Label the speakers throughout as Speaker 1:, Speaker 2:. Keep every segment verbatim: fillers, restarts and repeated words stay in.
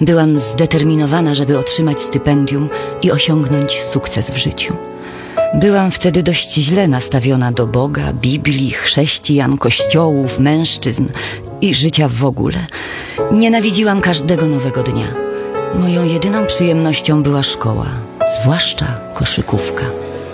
Speaker 1: Byłam zdeterminowana, żeby otrzymać stypendium i osiągnąć sukces w życiu. Byłam wtedy dość źle nastawiona do Boga, Biblii, chrześcijan, kościołów, mężczyzn i życia w ogóle. Nienawidziłam każdego nowego dnia. Moją jedyną przyjemnością była szkoła, zwłaszcza koszykówka.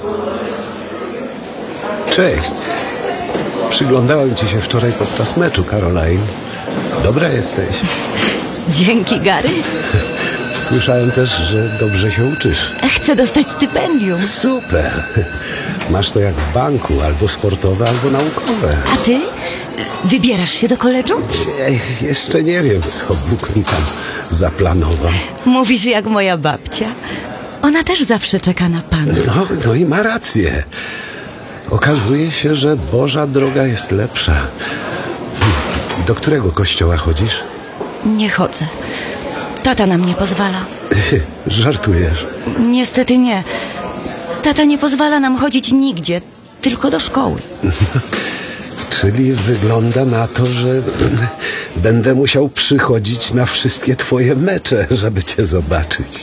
Speaker 2: Cześć. Przyglądałem ci się wczoraj podczas meczu, Caroline. Dobra jesteś.
Speaker 1: Dzięki, Gary.
Speaker 2: Słyszałem też, że dobrze się uczysz.
Speaker 1: Chcę dostać stypendium.
Speaker 2: Super. Masz to jak w banku, albo sportowe, albo naukowe.
Speaker 1: A ty? Wybierasz się do koledżu?
Speaker 2: Nie, jeszcze nie wiem, co Bóg mi tam zaplanował.
Speaker 1: Mówisz jak moja babcia. Ona też zawsze czeka na Pana.
Speaker 2: No, no i ma rację. Okazuje się, że Boża droga jest lepsza. Do którego kościoła chodzisz?
Speaker 1: Nie chodzę. Tata nam nie pozwala.
Speaker 2: Żartujesz?
Speaker 1: Niestety nie. Tata nie pozwala nam chodzić nigdzie, tylko do szkoły.
Speaker 2: Czyli wygląda na to, że będę musiał przychodzić na wszystkie twoje mecze, żeby cię zobaczyć.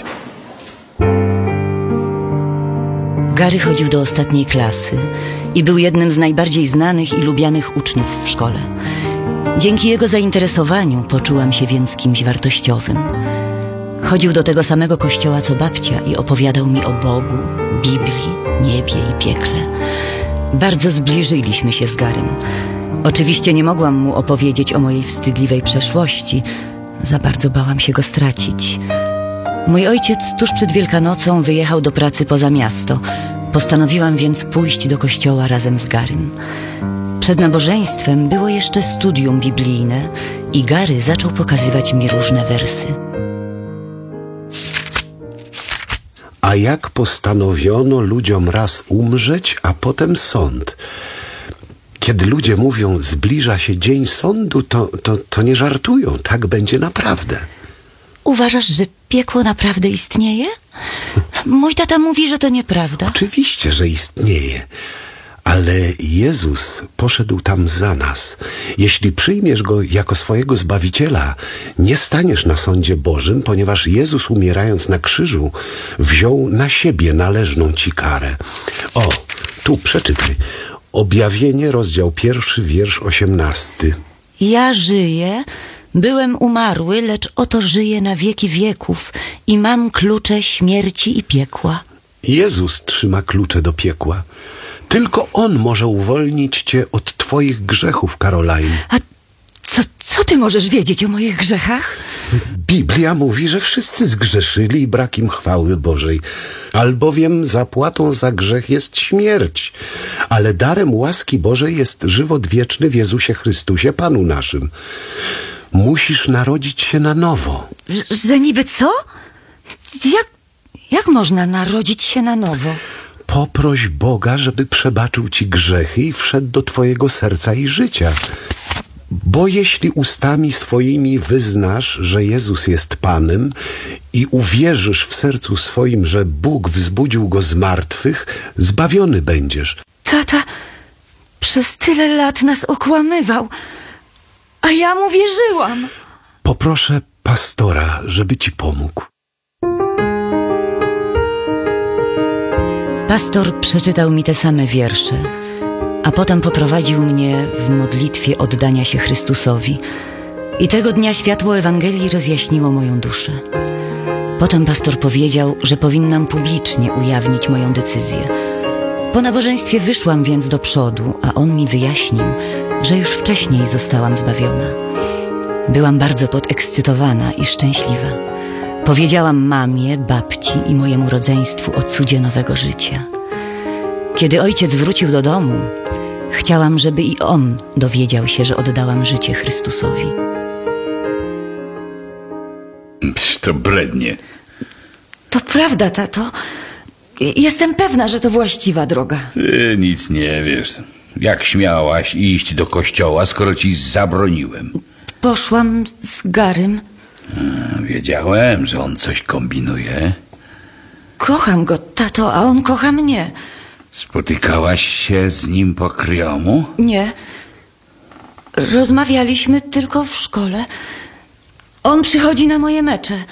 Speaker 1: Gary chodził do ostatniej klasy i był jednym z najbardziej znanych i lubianych uczniów w szkole. Dzięki jego zainteresowaniu poczułam się więc kimś wartościowym. Chodził do tego samego kościoła co babcia i opowiadał mi o Bogu, Biblii, niebie i piekle. Bardzo zbliżyliśmy się z Garym. Oczywiście nie mogłam mu opowiedzieć o mojej wstydliwej przeszłości. Za bardzo bałam się go stracić. Mój ojciec tuż przed Wielkanocą wyjechał do pracy poza miasto. Postanowiłam więc pójść do kościoła razem z Garym. Przed nabożeństwem było jeszcze studium biblijne i Gary zaczął pokazywać mi różne wersy.
Speaker 2: A jak postanowiono ludziom raz umrzeć, a potem sąd? Kiedy ludzie mówią, zbliża się dzień sądu, to, to, to nie żartują. Tak będzie naprawdę.
Speaker 1: Uważasz, że piekło naprawdę istnieje? Mój tata mówi, że to nieprawda.
Speaker 2: Oczywiście, że istnieje. Ale Jezus poszedł tam za nas. Jeśli przyjmiesz Go jako swojego Zbawiciela, nie staniesz na sądzie Bożym, ponieważ Jezus, umierając na krzyżu, wziął na siebie należną ci karę. O, tu przeczytaj. Objawienie, rozdział pierwszy, wiersz osiemnasty.
Speaker 1: Ja żyję, byłem umarły, lecz oto żyję na wieki wieków i mam klucze śmierci i piekła.
Speaker 2: Jezus trzyma klucze do piekła. Tylko On może uwolnić cię od twoich grzechów, Caroline.
Speaker 1: A co, co ty możesz wiedzieć o moich grzechach?
Speaker 2: Biblia mówi, że wszyscy zgrzeszyli i brak im chwały Bożej. Albowiem zapłatą za grzech jest śmierć, ale darem łaski Bożej jest żywot wieczny w Jezusie Chrystusie, Panu naszym. Musisz narodzić się na nowo.
Speaker 1: Że, że niby co? Jak, jak można narodzić się na nowo?
Speaker 2: Poproś Boga, żeby przebaczył ci grzechy i wszedł do twojego serca i życia. Bo jeśli ustami swoimi wyznasz, że Jezus jest Panem i uwierzysz w sercu swoim, że Bóg wzbudził Go z martwych, zbawiony będziesz.
Speaker 1: Tata przez tyle lat nas okłamywał, a ja mu wierzyłam.
Speaker 2: Poproszę pastora, żeby ci pomógł.
Speaker 1: Pastor przeczytał mi te same wiersze, a potem poprowadził mnie w modlitwie oddania się Chrystusowi. I tego dnia światło Ewangelii rozjaśniło moją duszę. Potem pastor powiedział, że powinnam publicznie ujawnić moją decyzję. Po nabożeństwie wyszłam więc do przodu, a on mi wyjaśnił, że już wcześniej zostałam zbawiona. Byłam bardzo podekscytowana i szczęśliwa. Powiedziałam mamie, babci i mojemu rodzeństwu o cudzie nowego życia. Kiedy ojciec wrócił do domu, chciałam, żeby i on dowiedział się, że oddałam życie Chrystusowi.
Speaker 3: Psz, to brednie.
Speaker 1: To prawda, tato. Jestem pewna, że to właściwa droga.
Speaker 3: Ty nic nie wiesz. Jak śmiałaś iść do kościoła, skoro ci zabroniłem?
Speaker 1: Poszłam z Garym.
Speaker 3: A, wiedziałem, że on coś kombinuje.
Speaker 1: Kocham go, tato, a on kocha mnie.
Speaker 3: Spotykałaś się z nim po kryjomu?
Speaker 1: Nie. Rozmawialiśmy tylko w szkole. On przychodzi na moje mecze.